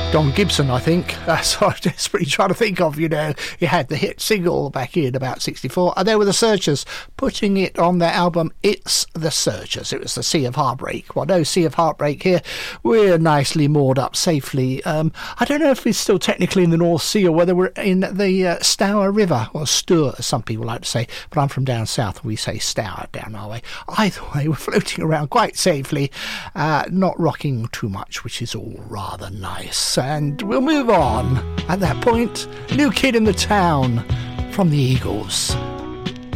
Don Gibson, I think. That's what I'm desperately trying to think of, you know. He had the hit single back in about 64, and there were the Searchers putting it on their album It's the Searchers. It was the Sea of Heartbreak. Well, no Sea of Heartbreak here. We're nicely moored up safely. I don't know if we're still technically in the North Sea or whether we're in the Stour River, or Stour, as some people like to say, but I'm from down south, we say Stour down our way. Either way, we're floating around quite safely, not rocking too much, which is all rather nice. And we'll move on. At that point, New Kid in the Town from the Eagles.